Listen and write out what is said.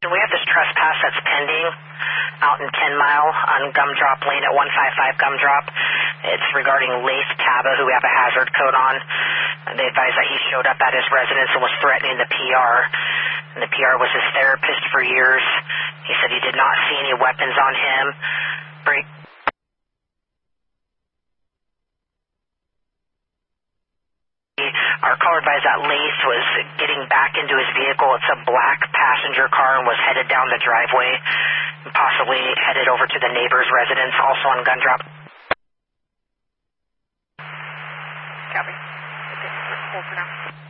We have this trespass that's pending out in 10 Mile on Gumdrop Lane at 155 Gumdrop. It's regarding Lace Taba, who we have a hazard code on. They advised that he showed up at his residence and was threatening the PR. And the PR was his therapist for years. He said he did not see any weapons on him. Our caller advised that Lace was getting back into his vehicle. It's a black passenger car and was headed down the driveway, and possibly headed over to the neighbor's residence, also on Gumdrop. Copy. Okay, hold for now.